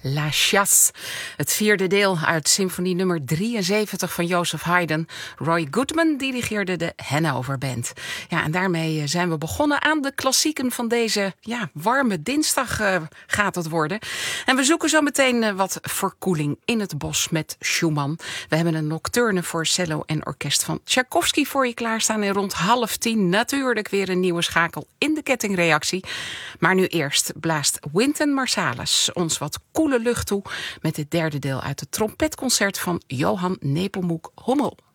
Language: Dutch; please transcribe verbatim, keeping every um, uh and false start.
La Chasse, het vierde deel uit symfonie nummer drieënzeventig van Joseph Haydn. Roy Goodman dirigeerde de Hanover Band. Ja, en daarmee zijn we begonnen aan de klassieken van deze ja, warme dinsdag uh, gaat het worden. En we zoeken zo meteen uh, wat verkoeling in het bos met Schumann. We hebben een nocturne voor cello en orkest van Tchaikovsky voor je klaarstaan. En rond half tien natuurlijk weer een nieuwe schakel in de kettingreactie. Maar nu eerst blaast Wynton Marsalis ons wat koele lucht toe met het derde deel uit het trompetconcert van Johann Nepomuk Hummel.